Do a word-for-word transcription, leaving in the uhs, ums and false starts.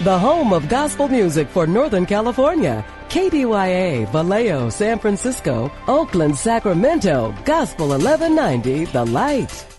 the home of gospel music for Northern California. K D Y A, Vallejo, San Francisco, Oakland, Sacramento, Gospel eleven ninety, The Light.